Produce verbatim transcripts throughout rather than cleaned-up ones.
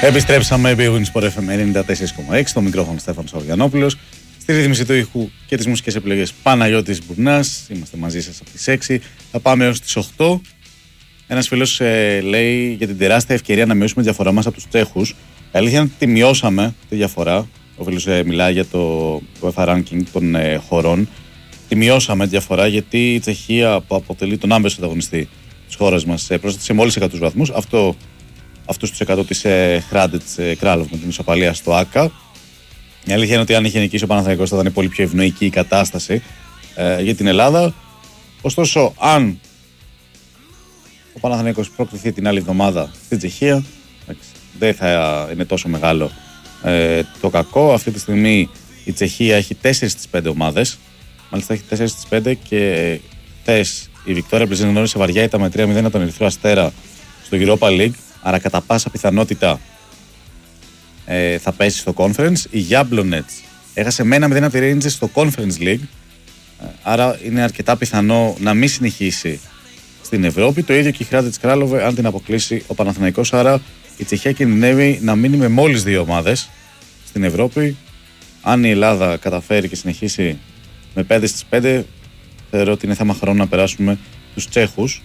Επιστρέψαμε επί Winsport εφ εμ ενενήντα τέσσερα κόμμα έξι, στο μικρόφωνο Στέφανος Αυγιανόπουλος, στη ρύθμιση του ήχου και τις μουσικές επιλογές Παναγιώτης Μπουρνάς. Είμαστε μαζί σας από τις έξι, θα πάμε έως τις οκτώ. Ένας φίλος ε, λέει για την τεράστια ευκαιρία να μειώσουμε τη διαφορά μας από τους Τσέχους. Η αλήθεια είναι ότι τη μειώσαμε τη διαφορά. Ο φίλος ε, μιλάει για το UEFA ranking των ε, χωρών. Τη μειώσαμε τη διαφορά γιατί η Τσεχία, που αποτελεί τον άμεσο ανταγωνιστή της χώρας μας, ε, πρόσθεσε μόλις εκατό βαθμούς. Αυτό αυτούς τους εκατό της ε, Χράντετς ε, Κράλοβ με την ισοπαλία στο ΆΚΑ. Η αλήθεια είναι ότι αν είχε νικήσει ο Παναθηναϊκός θα ήταν πολύ πιο ευνοϊκή η κατάσταση ε, για την Ελλάδα. Ωστόσο, αν ο Παναθηναϊκός προκληθεί την άλλη εβδομάδα στην Τσεχία, δεν θα είναι τόσο μεγάλο ε, το κακό. Αυτή τη στιγμή η Τσεχία έχει τέσσερις στις πέντε ομάδες. Μάλιστα έχει τέσσερις στις πέντε και χθες η Βικτόρια Πλεζίν γνώρισε βαριά ήττα με τρία μηδέν τον Ερυθρό Αστέρα στο Europa League. Άρα κατά πάσα πιθανότητα ε, θα πέσει στο Conference. Η Jablonec έχασε με ένα μηδέν από τη Rangers στο Conference League. Ε, άρα είναι αρκετά πιθανό να μην συνεχίσει στην Ευρώπη. Το ίδιο και η Χράντετς Κράλοβε αν την αποκλείσει ο Παναθηναϊκός. Άρα η Τσεχία κινδυνεύει να μείνει με μόλις δύο ομάδες στην Ευρώπη. Αν η Ελλάδα καταφέρει και συνεχίσει με πέντε στις πέντε, θεωρώ ότι είναι θέμα χρόνου να περάσουμε τους Τσέχους.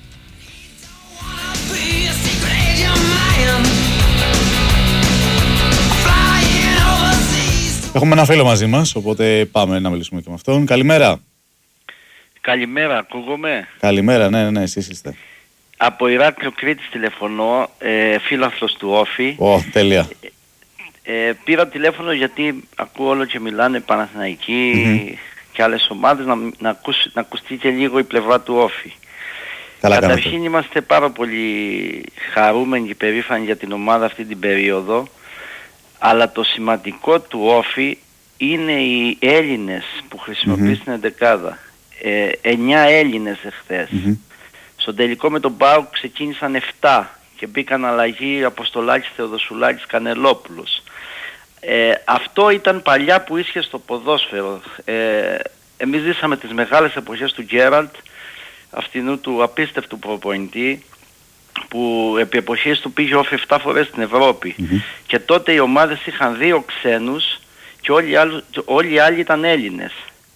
Έχουμε ένα φίλο μαζί μας, οπότε πάμε να μιλήσουμε και με αυτόν. Καλημέρα. Καλημέρα, ακούγομαι. Καλημέρα, ναι, ναι, ναι, εσείς είστε. Από Ηράκλειο Κρήτης τηλεφωνώ, ε, φίλαθλος του Όφη. Ω, oh, τέλεια. Ε, ε, πήρα τηλέφωνο γιατί ακούω όλο και μιλάνε Παναθηναϊκοί mm-hmm. και άλλες ομάδες, να, να, ακούσει, να ακουστεί και λίγο η πλευρά του Όφη. Καλά, καταρχήν κάνετε. Είμαστε πάρα πολύ χαρούμενοι και περήφανοι για την ομάδα αυτή την περίοδο, αλλά το σημαντικό του Όφη είναι οι Έλληνες που χρησιμοποιεί στην mm-hmm. εντεκάδα. Ε, εννιά Έλληνες εχθές. Mm-hmm. Στον τελικό με τον ΠΑΟΚ ξεκίνησαν επτά και μπήκαν αλλαγή Αποστολάκης, Θεοδοσουλάκης, Κανελόπουλος. Ε, αυτό ήταν παλιά που ίσχυε στο ποδόσφαιρο. Ε, εμείς ζήσαμε τις μεγάλες εποχές του Γκέραλτ, αυτινού του απίστευτου προπονητή, που επί εποχής του πήγε Όφη επτά φορές στην Ευρώπη. Mm-hmm. Και τότε οι ομάδες είχαν δύο ξένους και όλοι οι άλλοι, όλοι οι άλλοι ήταν Έλληνες.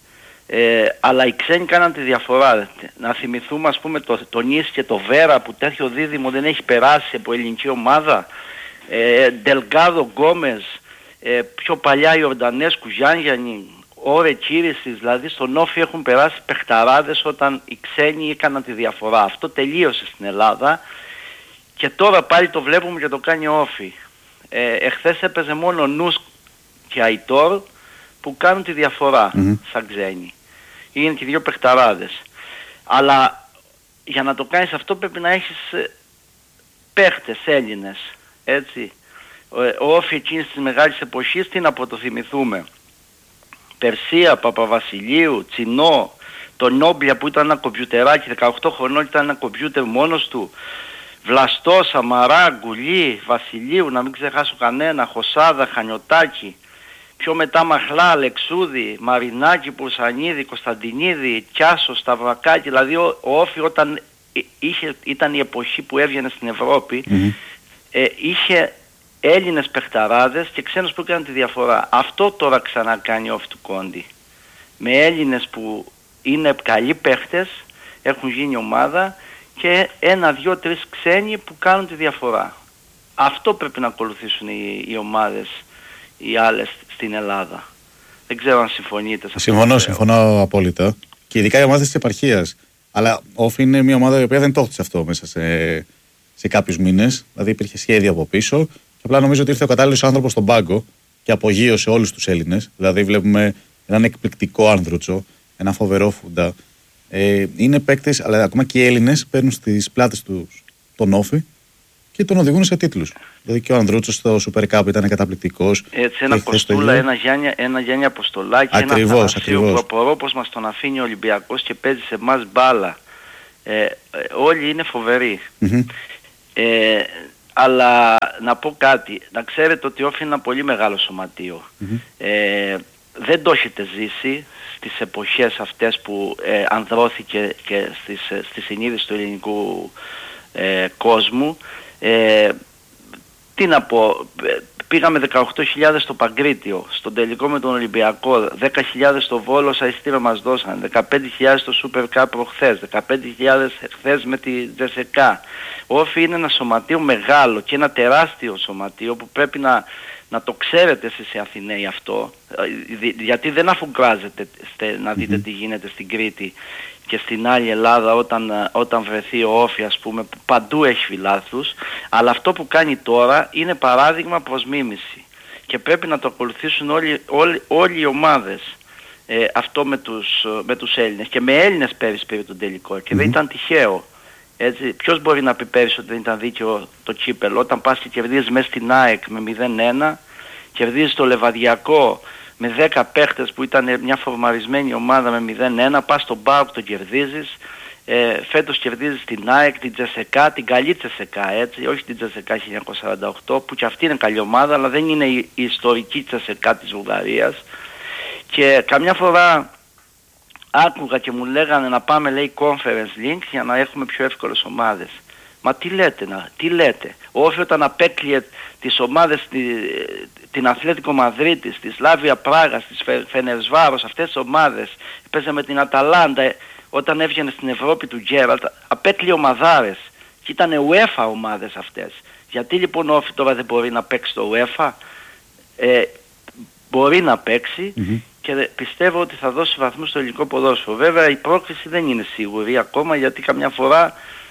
Ε, αλλά οι ξένοι κάναν τη διαφορά. Να θυμηθούμε ας πούμε το, το Νις και το Βέρα που τέτοιο δίδυμο δεν έχει περάσει από ελληνική ομάδα. Ε, Ντελγκάδο Γκόμες, ε, πιο παλιά Ιορντανέσκου, Γιάννιανη, Ωρε Κύρισης, δηλαδή στον Όφη έχουν περάσει παιχταράδες όταν οι ξένοι έκαναν τη διαφορά. Αυτό τελείωσε στην Ελλάδα και τώρα πάλι το βλέπουμε και το κάνει ο Όφη. Ε, εχθές έπαιζε μόνο Νους και Αϊτόρ που κάνουν τη διαφορά mm-hmm. σαν ξένοι. Είναι και δύο παιχταράδες. Αλλά για να το κάνεις αυτό πρέπει να έχεις παίχτες Έλληνες. Έτσι. Ο Όφη εκείνης της μεγάλης εποχής, τι να αποτοθυμηθούμε. Περσία, Παπαβασιλείου, Τσινό, τον Νόμπλια που ήταν ένα κομπιουτεράκι, δεκαοκτώ χρονών ήταν ένα κομπιούτερ μόνος του. Βλαστό, Σαμαρά, Γκουλή, Βασιλείου, να μην ξεχάσω κανένα, Χωσάδα, Χανιωτάκη. Πιο μετά Μαχλά, Αλεξούδη, Μαρινάκη, Πουρσανίδη, Κωνσταντινίδη, Κιάσο, Σταυρακάκη. Δηλαδή ο, ο Όφη όταν είχε, ήταν η εποχή που έβγαινε στην Ευρώπη, mm-hmm. ε, είχε Έλληνες παιχταράδες και ξένους που έκαναν τη διαφορά. Αυτό τώρα ξανακάνει ο Όφη του Κόντι. Με Έλληνες που είναι καλοί παίχτες, έχουν γίνει ομάδα και ένα, δυο, τρεις ξένοι που κάνουν τη διαφορά. Αυτό πρέπει να ακολουθήσουν οι, οι ομάδες, οι άλλες στην Ελλάδα. Δεν ξέρω αν συμφωνείτε. Συμφωνώ, συμφωνώ απόλυτα. Και ειδικά οι ομάδες της επαρχίας. Αλλά Όφη είναι μια ομάδα η οποία δεν το έχτισε αυτό μέσα σε, σε κάποιους μήνες. Δηλαδή υπήρχε σχέδιο από πίσω. Και απλά νομίζω ότι ήρθε ο κατάλληλος άνθρωπος στον πάγκο και απογείωσε όλους τους Έλληνες. Δηλαδή βλέπουμε έναν εκπληκτικό Άνδρουτσο, ένα φοβερό Φούντα. Ε, είναι παίκτες, αλλά ακόμα και οι Έλληνες παίρνουν στις πλάτες τους τον Όφη και τον οδηγούν σε τίτλους. Δηλαδή και ο Ανδρούτσος στο Super Cup ήταν καταπληκτικός. Έτσι, ένα Κοστούλα, ένα Γιάννη, ένα Γιάννη Αποστολάκη, ακριβώς, ένα Θανασίου ακριβώς. που απορώ πως μας τον αφήνει ο Ολυμπιακός και παίζει σε εμάς μπάλα. Ε, ε, όλοι είναι φοβεροί. Mm-hmm. Ε, αλλά να πω κάτι, να ξέρετε ότι Όφη είναι ένα πολύ μεγάλο σωματείο. Mm-hmm. Ε, δεν το έχετε ζήσει στις εποχές αυτές που ε, ανδρώθηκε και στις, στη συνείδηση του ελληνικού ε, κόσμου. Ε, τι να πω, πήγαμε δεκαοκτώ χιλιάδες στο Παγκρίτιο, στον τελικό με τον Ολυμπιακό, δέκα χιλιάδες στο Βόλο, σαν εισιτήριο μας δώσαν, δεκαπέντε χιλιάδες στο Super Cup προχθές, δεκαπέντε χιλιάδες χθες με τη Τζεσεκά. Ο Όφη είναι ένα σωματείο μεγάλο και ένα τεράστιο σωματείο που πρέπει να, να το ξέρετε εσείς οι Αθηναίοι αυτό, γιατί δεν αφουγκράζετε να δείτε mm-hmm. τι γίνεται στην Κρήτη και στην άλλη Ελλάδα όταν, όταν βρεθεί ο Όφη, ας πούμε, που παντού έχει φιλάθλους, αλλά αυτό που κάνει τώρα είναι παράδειγμα προς μίμηση και πρέπει να το ακολουθήσουν όλοι, όλοι, όλοι οι ομάδες, ε, αυτό με τους, με τους Έλληνες, και με Έλληνες πέρυσι πήρε τον τελικό και mm-hmm. δεν ήταν τυχαίο. Έτσι, ποιος μπορεί να πει πέρυσι ότι δεν ήταν δίκαιο το κύπελο, όταν πας και κερδίζεις μέσα στην ΑΕΚ με μηδέν ένα, κερδίζεις το Λεβαδιακό με δέκα παίχτες που ήταν μια φορμαρισμένη ομάδα με μηδέν ένα, πας στον ΠΑΟΚ, το κερδίζεις, ε, φέτος κερδίζεις την ΑΕΚ, την Τζεσεκά, την καλή Τζεσεκά, έτσι, όχι την Τζεσεκά χίλια εννιακόσια σαράντα οκτώ, που και αυτή είναι καλή ομάδα, αλλά δεν είναι η, η ιστορική Τζεσεκά της Βουλγαρίας. Και καμιά φορά άκουγα και μου λέγανε να πάμε, λέει, conference links για να έχουμε πιο εύκολες ομάδες. Μα τι λέτε, να, τι λέτε. Ο Όφη όταν απέκλειε τις ομάδες, τη, την Αθλέτικο Μαδρίτης, τη Σλάβια Πράγας, της Φε, Φενερσβάρος, αυτές τις ομάδες, παίζε με την Αταλάντα, όταν έβγαινε στην Ευρώπη του Γκέραλτ, απέκλειε ομαδάρες. Και ήταν UEFA ομάδες αυτές. Γιατί λοιπόν ο Όφη τώρα δεν μπορεί να παίξει το UEFA? Ε, μπορεί να παίξει mm-hmm. και πιστεύω ότι θα δώσει βαθμούς στο ελληνικό ποδόσφαιρο. Βέβαια η πρόκληση δεν είναι σίγουρη ακόμα, γιατί καμιά φορά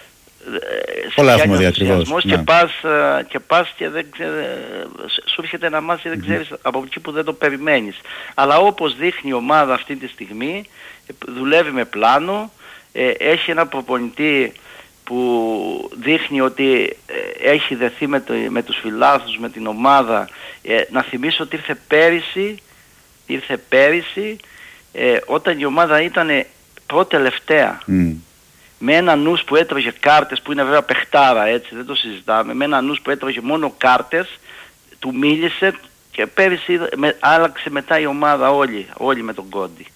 πολλά έχουμε δει ακριβώς. Και, ναι. πας, και πας και δεν ξε... σου έρχεται ένα μάτι και δεν ξέρεις mm-hmm. από εκεί που δεν το περιμένεις. Αλλά όπως δείχνει η ομάδα αυτή τη στιγμή, δουλεύει με πλάνο, ε, έχει ένα προπονητή που δείχνει ότι ε, έχει δεθεί με, το, με τους φιλάθλους, με την ομάδα. Ε, να θυμίσω ότι ήρθε πέρυσι, ήρθε πέρυσι ε, όταν η ομάδα ήταν πρώτη-τελευταία. Mm. Με ένα νους που έτρωγε κάρτες, που είναι βέβαια παιχτάρα, έτσι, δεν το συζητάμε, με ένα νους που έτρωγε μόνο κάρτες, του μίλησε και πέρυσι με, άλλαξε μετά η ομάδα όλη, όλη με τον Κόντι.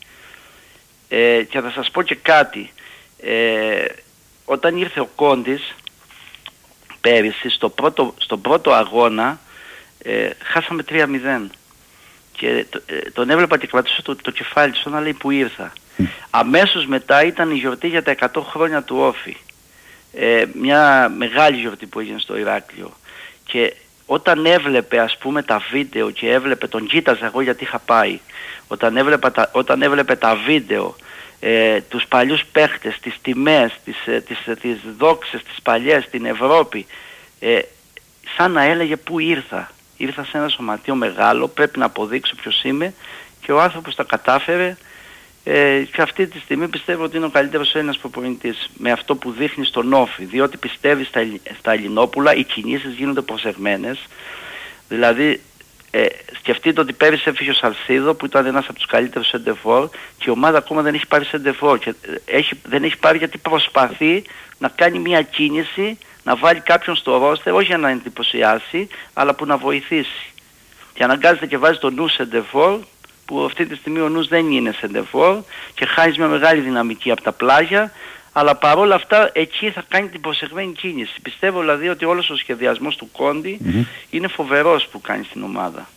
Ε, και θα σας πω και κάτι, ε, όταν ήρθε ο Κόντις πέρυσι στο πρώτο, στον πρώτο αγώνα ε, χάσαμε τρία μηδέν και το, ε, τον έβλεπα και κρατούσε το, το κεφάλι του να λέει που ήρθα. Αμέσως μετά ήταν η γιορτή για τα εκατό χρόνια του Όφη, ε, μια μεγάλη γιορτή που έγινε στο Ηράκλειο, και όταν έβλεπε, ας πούμε, τα βίντεο και έβλεπε, τον κοίταζα εγώ γιατί είχα πάει, όταν έβλεπε τα, όταν έβλεπε τα βίντεο, ε, τους παλιούς παίχτες, τις τιμές, τις, ε, τις, ε, τις δόξες, τις παλιές στην Ευρώπη, ε, σαν να έλεγε πού ήρθα. Ήρθα σε ένα σωματείο μεγάλο, πρέπει να αποδείξω ποιος είμαι, και ο άνθρωπος τα κατάφερε. Ε, και αυτή τη στιγμή πιστεύω ότι είναι ο καλύτερος Έλληνας προπονητής με αυτό που δείχνει στον Όφη, διότι πιστεύει στα, στα Ελληνόπουλα, οι κινήσεις γίνονται προσεγμένες. Δηλαδή ε, σκεφτείτε ότι πέρυσι έφυγε ο Σαλσίδο που ήταν ένας από τους καλύτερους σεντεφόρ και η ομάδα ακόμα δεν έχει πάρει σεντεφόρ και έχει, δεν έχει πάρει γιατί προσπαθεί να κάνει μια κίνηση, να βάλει κάποιον στο ρόστερ, όχι για να εντυπωσιάσει, αλλά που να βοηθήσει. Και αναγκάζεται και βάζει το νου σεντεφόρ, που αυτή τη στιγμή ο νους δεν είναι σεντεφόρ και χάνει μια μεγάλη δυναμική από τα πλάγια, αλλά παρόλα αυτά εκεί θα κάνει την προσεγμένη κίνηση. Πιστεύω δηλαδή ότι όλος ο σχεδιασμός του Κόντι mm-hmm. είναι φοβερός που κάνει στην ομάδα.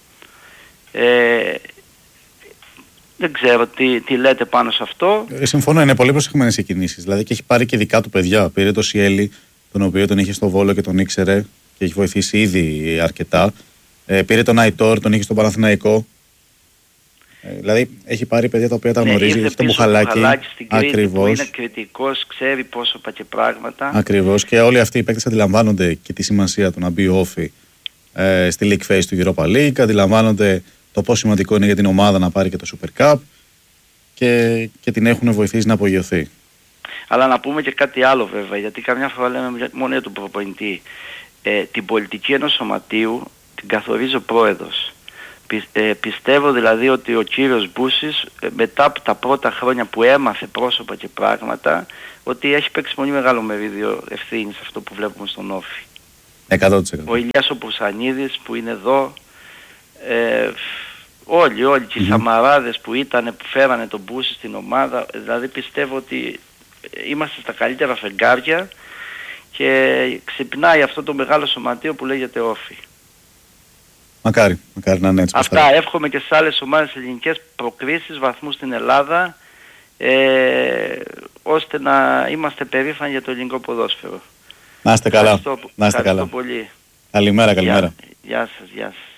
Ε, δεν ξέρω τι, τι λέτε πάνω σε αυτό. Ε, συμφωνώ, είναι πολύ προσεγμένες οι κινήσεις. Δηλαδή και έχει πάρει και δικά του παιδιά. Πήρε το Σιέλι, τον οποίο τον είχε στο Βόλο και τον ήξερε και έχει βοηθήσει ήδη αρκετά. Ε, πήρε τον Αϊτόρ, τον είχε στο Παναθηναϊκό. Ε, δηλαδή έχει πάρει παιδιά τα οποία τα ναι, γνωρίζει, έχει το Μπουχαλάκι, ακριβώς. Που είναι κριτικός, ξέρει πόσο και πράγματα. Ακριβώς, και όλοι αυτοί οι παίκτες αντιλαμβάνονται και τη σημασία του να μπει ο Όφη ε, στη League Phase του Europa League, αντιλαμβάνονται το πόσο σημαντικό είναι για την ομάδα να πάρει και το Super Cup και, και την έχουν βοηθήσει να απογειωθεί. Αλλά να πούμε και κάτι άλλο βέβαια, γιατί καμιά φορά λέμε μόνο για τον προπονητή. Ε, την πολιτική ενός σωματείου την καθορίζει ο πρόεδρος. Πι, ε, πιστεύω δηλαδή ότι ο κύριος Μπούσης ε, μετά από τα πρώτα χρόνια που έμαθε πρόσωπα και πράγματα, ότι έχει παίξει πολύ μεγάλο μερίδιο ευθύνης σε αυτό που βλέπουμε στον Όφη. εκατό τοις εκατό. Ο Ηλιάς ο Πουρσανίδης που είναι εδώ, ε, όλοι, όλοι και οι mm-hmm. Σαμαράδες που ήταν, που φέρανε τον Μπούση στην ομάδα, δηλαδή πιστεύω ότι είμαστε στα καλύτερα φεγγάρια και ξυπνάει αυτό το μεγάλο σωματείο που λέγεται Όφη. Μακάρι, μακάρι να είναι έτσι. Αυτά, θα... εύχομαι και στις άλλες ομάδες ελληνικές προκρίσεις, βαθμούς στην Ελλάδα, ε, ώστε να είμαστε περήφανοι για το ελληνικό ποδόσφαιρο. Να είστε καλά. Ευχαριστώ, να είστε ευχαριστώ καλά. πολύ. Καλημέρα, καλημέρα. Γεια, γεια σας, γεια σας.